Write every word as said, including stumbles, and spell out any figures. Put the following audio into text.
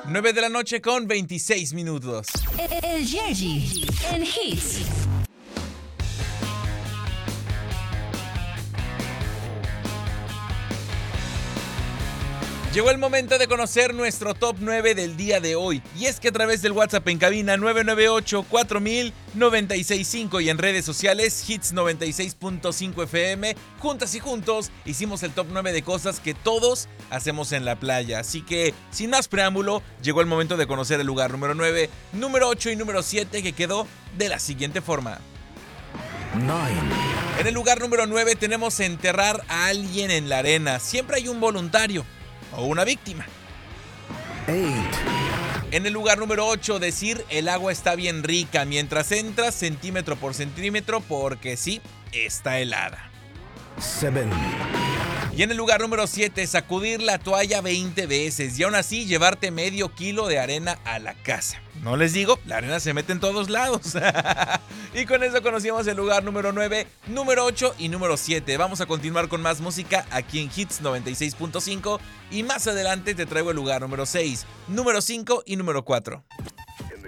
nueve de la noche con veintiséis minutos. El Yerji en Hits. Llegó el momento de conocer nuestro top nueve del día de hoy. Y es que a través del WhatsApp en cabina nueve nueve ocho, cuatro mil, noventa y seis cinco y en redes sociales Hits noventa y seis punto cinco F M, juntas y juntos hicimos el top nueve de cosas que todos hacemos en la playa. Así que, sin más preámbulo, llegó el momento de conocer el lugar número nueve, número ocho y número siete, que quedó de la siguiente forma. nueve. En el lugar número nueve tenemos enterrar a alguien en la arena. Siempre hay un voluntario o una víctima. ocho. En el lugar número ocho, decir el agua está bien rica mientras entras centímetro por centímetro, porque sí, está helada. siete. Y en el lugar número siete, sacudir la toalla veinte veces y aún así llevarte medio kilo de arena a la casa. No les digo, la arena se mete en todos lados. Y con eso conocimos el lugar número nueve, número ocho y número siete. Vamos a continuar con más música aquí en Hits noventa y seis punto cinco y más adelante te traigo el lugar número seis, número cinco y número cuatro.